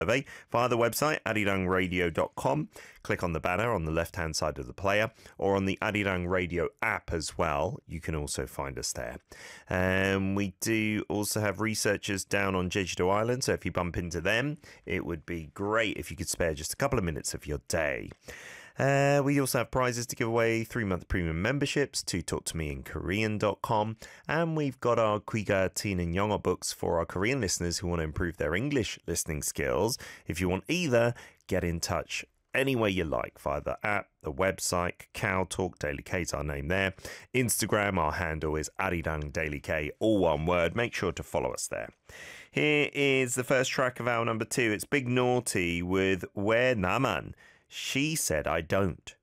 survey via the website arirangradio.com. Click on the banner on the left-hand side of the player, or on the Arirang Radio app as well. You can also find us there. We do also have researchers down on Jeju-do Island, so if you bump into them, it would be great if you could spare just a couple of minutes of your day. We also have prizes to give away, 3-month premium memberships to talktomeinkorean.com, and we've got our Kwiga Teen and Yongo books for our Korean listeners who want to improve their English listening skills. If you want either, get in touch any way you like via the app, the website. Kakao Talk Daily K is our name there. Instagram, our handle is Arirang Daily K, all one word. Make sure to follow us there. Here is the first track of our number 2. It's Big Naughty with Where Naman. She said I don't.